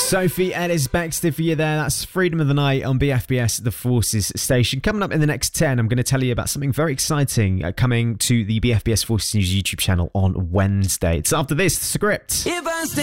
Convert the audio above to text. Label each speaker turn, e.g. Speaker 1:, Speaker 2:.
Speaker 1: Sophie Ellis Bextor for you there. That's Freedom of the Night on BFBS, the Forces station. Coming up in the next 10, I'm going to tell you about something very exciting coming to the BFBS Forces News YouTube channel on Wednesday. It's after this, the script.